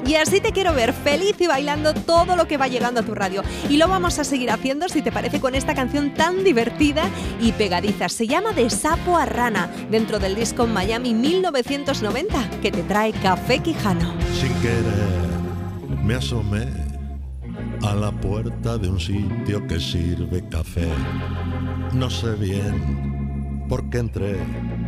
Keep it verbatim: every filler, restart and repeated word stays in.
Y así te quiero ver, feliz y bailando todo lo que va llegando a tu radio. Y lo vamos a seguir haciendo, si te parece, con esta canción tan divertida y pegadiza. Se llama De sapo a rana, dentro del disco Miami mil novecientos noventa, que te trae Café Quijano. Sin querer me asomé a la puerta de un sitio que sirve café. No sé bien por qué entré,